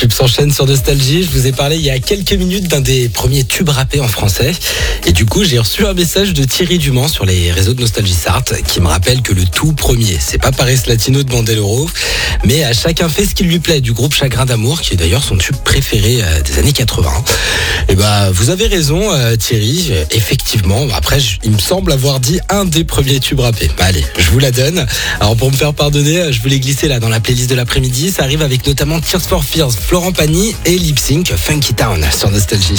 tube s'enchaîne sur Nostalgie. Je vous ai parlé il y a quelques minutes d'un des premiers tubes rappés en français. Et du coup, j'ai reçu un message de Thierry Dumont sur les réseaux de Nostalgie Sarthe qui me rappelle que le tout premier, c'est pas Paris Latino de Bandeloro, mais à chacun fait ce qui lui plaît du groupe Chagrin d'amour, qui est d'ailleurs son tube préféré des années 80. Et vous avez raison Thierry, effectivement. Après, il me semble avoir dit un des premiers tubes rappés. Allez, je vous la donne. Alors pour me faire pardonner, je vous l'ai glissé là dans la playlist de l'après-midi. Ça arrive avec notamment Tears for Fears, Florent Pagny et Lip Sync Funky Town sur Nostalgie.